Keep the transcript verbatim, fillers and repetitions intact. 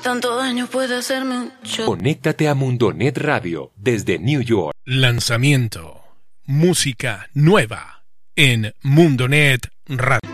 tanto daño puede hacerme un shot. Conéctate a Mundonet Radio desde New York. Lanzamiento. Música nueva en Mundonet Radio.